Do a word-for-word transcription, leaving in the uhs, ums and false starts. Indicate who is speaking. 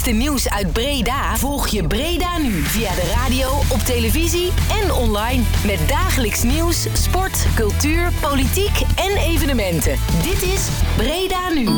Speaker 1: laatste nieuws uit Breda volg je Breda Nu via de radio, op televisie en online. Met dagelijks nieuws, sport, cultuur, politiek en evenementen. Dit is Breda Nu.